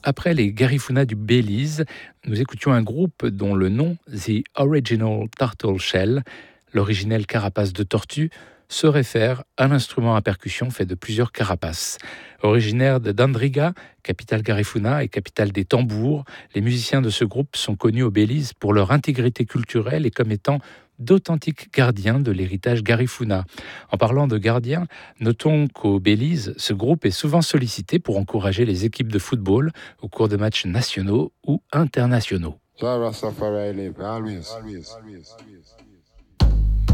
après les Garifuna du Belize, nous écoutions un groupe dont le nom, The Original Turtle Shell, l'originelle carapace de tortue, se réfère à l'instrument à percussion fait de plusieurs carapaces. Originaire de Dandriga, capitale Garifuna et capitale des tambours, les musiciens de ce groupe sont connus au Belize pour leur intégrité culturelle et comme étant d'authentiques gardiens de l'héritage Garifuna. En parlant de gardiens, notons qu'au Belize, ce groupe est souvent sollicité pour encourager les équipes de football au cours de matchs nationaux ou internationaux.